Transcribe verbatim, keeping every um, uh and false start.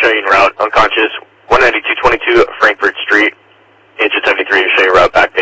show you en route, unconscious, one ninety-two twenty-two Frankfurt Street, engine seventy-three to show you route back.